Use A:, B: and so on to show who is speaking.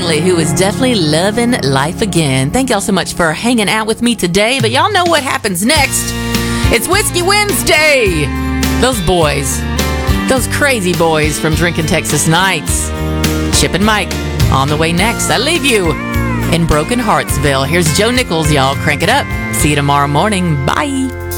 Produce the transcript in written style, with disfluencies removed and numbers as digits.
A: Bradley, who is definitely loving life again. Thank y'all so much for hanging out with me today. But y'all know what happens next. It's Whiskey Wednesday. Those boys, those crazy boys from Drinking Texas Nights. Chip and Mike on the way next. I leave you in Broken Heartsville. Here's Joe Nichols, y'all. Crank it up. See you tomorrow morning. Bye.